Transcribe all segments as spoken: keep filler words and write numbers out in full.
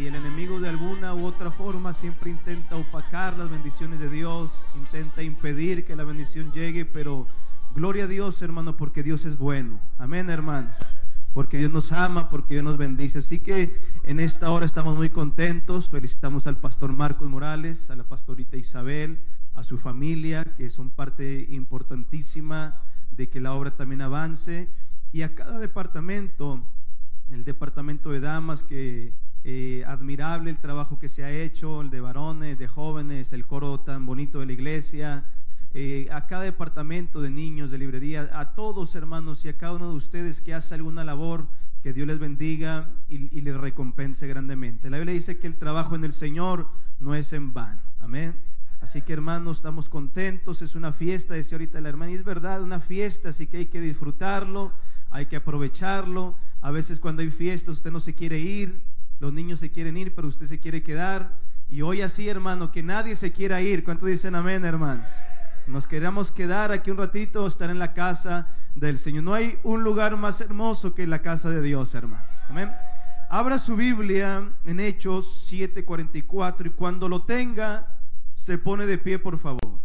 el enemigo de alguna u otra forma siempre intenta opacar las bendiciones de Dios, intenta impedir que la bendición llegue, pero gloria a Dios, hermano, porque Dios es bueno. Amén, hermanos. Porque Dios nos ama, porque Dios nos bendice. Así que en esta hora estamos muy contentos. Felicitamos al pastor Marcos Morales, a la pastorita Isabel, a su familia, que son parte importantísima de que la obra también avance, y a cada departamento, el departamento de damas, que eh, admirable el trabajo que se ha hecho, el de varones, de jóvenes, el coro tan bonito de la iglesia, eh, a cada departamento de niños, de librería, a todos, hermanos, y a cada uno de ustedes que hace alguna labor, que Dios les bendiga y, y les recompense grandemente. La Biblia dice que el trabajo en el Señor no es en vano. Amén. Así que, hermanos, estamos contentos. Es una fiesta, decía ahorita la hermana, y es verdad, una fiesta, así que hay que disfrutarlo, hay que aprovecharlo. A veces cuando hay fiesta usted no se quiere ir, los niños se quieren ir, pero usted se quiere quedar. Y hoy así, hermano, que nadie se quiera ir. ¿Cuántos dicen amén, hermanos? Nos queremos quedar aquí un ratito, estar en la casa del Señor. No hay un lugar más hermoso que la casa de Dios, hermanos. Amén. Abra su Biblia en Hechos siete cuarenta y cuatro, y cuando lo tenga, se pone de pie, por favor.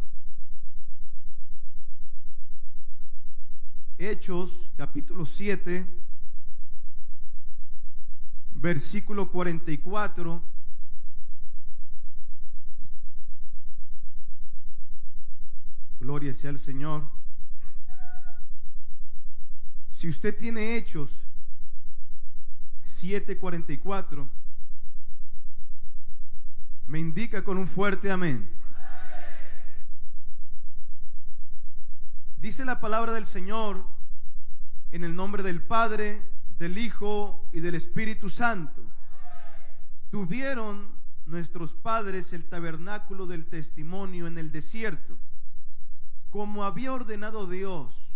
Hechos capítulo siete, versículo cuarenta y cuatro. Gloria sea al Señor. Si usted tiene Hechos siete cuarenta y cuatro, me indica con un fuerte amén. Dice la palabra del Señor: en el nombre del Padre, del Hijo y del Espíritu Santo. Tuvieron nuestros padres el tabernáculo del testimonio en el desierto, como había ordenado Dios,